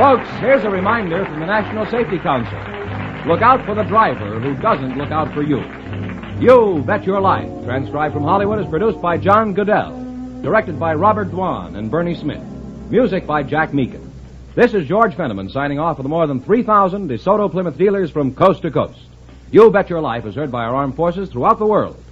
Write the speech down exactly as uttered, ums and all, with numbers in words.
Folks, here's a reminder from the National Safety Council. Look out for the driver who doesn't look out for you. You Bet Your Life, transcribed from Hollywood, is produced by John Goodell. Directed by Robert Dwan and Bernie Smith. Music by Jack Meakin. This is George Fenneman signing off for the more than three thousand DeSoto Plymouth dealers from coast to coast. You Bet Your Life is heard by our armed forces throughout the world.